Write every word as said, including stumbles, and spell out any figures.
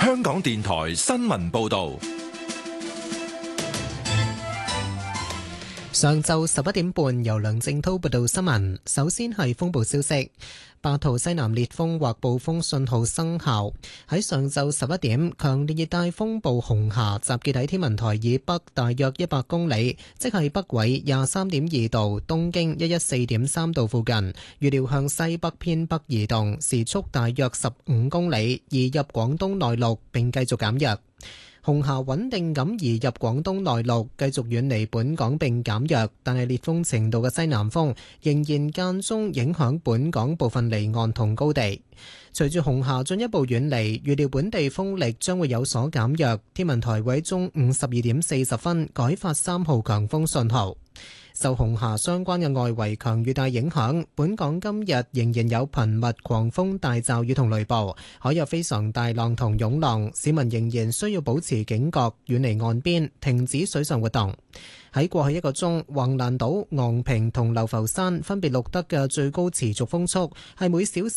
香港電台新聞報道。 上晝十一點半，由梁正濤報道新聞。首先係風暴消息，八號西南烈風或暴風信號生效。喺上晝十一點，強烈熱帶風暴紅霞集結喺天文台以北大約一百公里，即係北緯廿三點二度、東經一一四點三度附近。預料向西北偏北移動，時速大約十五公里，移入廣東內陸並繼續減弱。紅霞穩定咁移入廣東內陸，繼續遠離本港並減弱，但係烈風程度嘅西南風仍然間中影響本港部分離岸同高地。隨住紅霞進一步遠離，預料本地風力將會有所減弱。天文台會喺中午十二點四十分改發三號強風信號。受紅霞相關嘅外圍強雨帶影響，本港今日仍然有頻密狂風大驟雨同雷暴，海有非常大浪同湧浪，市民仍然需要保持警覺，遠離岸邊，停止水上活動。喺過去一個鐘，橫瀾島、昂坪同流浮山分別錄得嘅最高持續風速係每小時